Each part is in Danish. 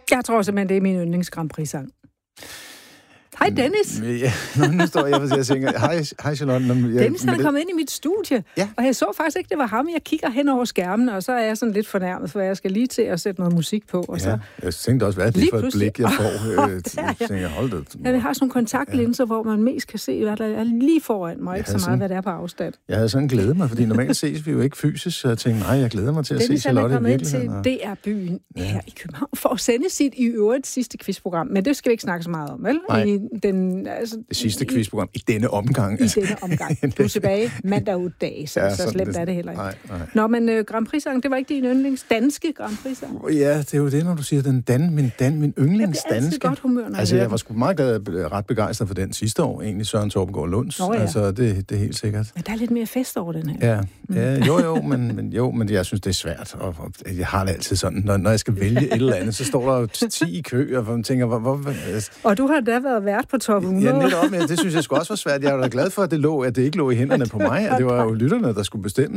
Jeg tror simpelthen, det er min yndlings Grand Prix-sang. Hej Dennis. Ja, nu står jeg og tænker, hej Charlotte. Dennis er kommet ind i mit studie, og jeg så faktisk ikke, det var ham. Jeg kigger hen over skærmen, og så er jeg sådan lidt fornærmet, for jeg skal lige til at sætte noget musik på. Og så jeg tænkte også, hvad er det for et blik, jeg får? Jeg tænker, hold det. Jeg har sådan nogle kontaktlinser, hvor man mest kan se, hvad der er lige foran mig, ikke så meget, hvad det er på afstand. Jeg havde sådan glædet mig, fordi normalt ses vi jo ikke fysisk, så jeg tænkte, nej, jeg glæder mig til at se Charlotte i virkeligheden. Dennis er kommet ind til DR-byen her i København, for at sende sit i øvrigt sidste quizprogram, men det skal vi ikke snakke så meget om, vel? Det sidste quizprogram i denne omgang. I denne omgang. Du er tilbage mandag 8 dage, så slemt er det heller ikke. Nej. Nå, men Grand Prix-sang, det var ikke din yndlings danske Grand Prix-sang? Ja, det er jo det, når du siger, min yndlings danske. Jeg bliver godt humør, når jeg var sgu meget glad, ret begejstret for den sidste år, egentlig Søren Torbengaard Lunds. Altså, det er helt sikkert. Men der er lidt mere fest over den her. Ja, men jeg synes, det er svært. Og jeg har det altid sådan, når jeg skal vælge et eller andet, så står der jo 10 i kø, og man tænker, hvor og du har da været vært på top 100. Ja, netop, men det synes jeg sgu også var svært. Jeg var da glad for, at det ikke lå i hænderne på mig, at det var jo lytterne, der skulle bestemme,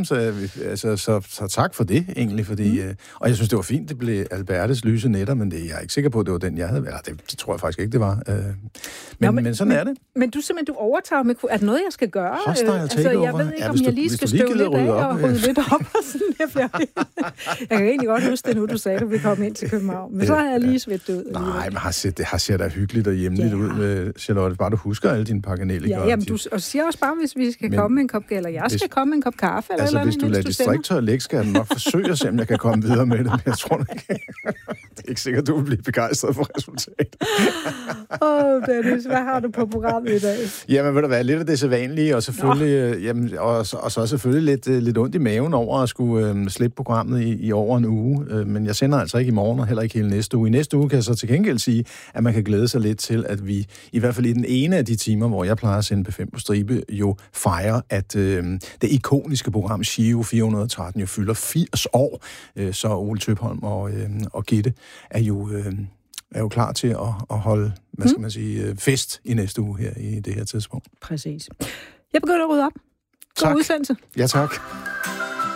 så tak for det, egentlig, fordi... Og jeg synes, det var fint, det blev Albertes lyse nætter, men jeg er ikke sikker på, at det var den, jeg havde været. Det tror jeg faktisk ikke, det var. Men sådan er det. Men du overtager med... Er det noget, jeg skal gøre? Jeg ved ikke, om jeg lige skal støve lidt af og rydde lidt op. Og sådan, jeg kan egentlig godt huske det nu, du sagde, at du ville komme ind til København. Men så har jeg lige svedt ud. Nej, men det har set da hyggeligt og hjemligt ud med Charlotte. Bare du husker alle dine paganelli. Ja, jamen, du siger også bare, hvis vi skal komme med en kop kaffe, eller jeg skal komme med en kop kaffe. Altså, hvis du lader distriktør lægge, skal jeg nok forsøge at se, om jeg kan komme videre med det, men jeg tror ikke. Det er ikke sikkert, du vil blive begejstret for resultatet. Dennis, hvad har du på programmet i dag? Jamen, vil der være lidt af det sædvanlige, og selvfølgelig, og så selvfølgelig lidt ondt i maven over at skulle slippe programmet i over en uge. Men jeg sender altså ikke i morgen, og heller ikke hele næste uge. I næste uge kan jeg så til gengæld sige, at man kan glæde sig lidt til, at vi i hvert fald i den ene af de timer, hvor jeg plejer at sende P5 på stribe, jo fejrer, at det ikoniske program Giro 413 jo fylder 80 år. Så Ole Tøpholm og Gitte er jo klar til at holde, hvad skal man sige, fest i næste uge her i det her tidspunkt. Præcis. Jeg begynder at rydde op. God udsendelse. Ja, tak.